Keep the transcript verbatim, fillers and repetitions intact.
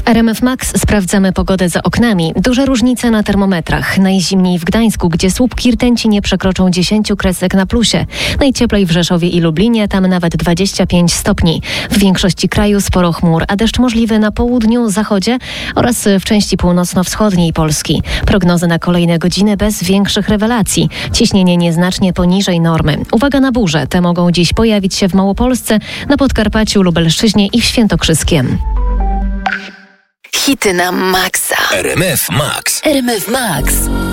W R M F Max sprawdzamy pogodę za oknami. Duże różnice na termometrach. Najzimniej w Gdańsku, gdzie słupki rtęci nie przekroczą dziesięć kresek na plusie. Najcieplej w Rzeszowie i Lublinie, tam nawet dwadzieścia pięć stopni. W większości kraju sporo chmur, a deszcz możliwy na południu, zachodzie oraz w części północno-wschodniej Polski. Prognozy na kolejne godziny bez większych rewelacji. Ciśnienie nieznacznie poniżej normy. Uwaga na burze. Te mogą dziś pojawić się w Małopolsce, na Podkarpaciu, Lubelszczyźnie i w Świętokrzyskiem. Hity na maksa. R M F Max. R M F Max.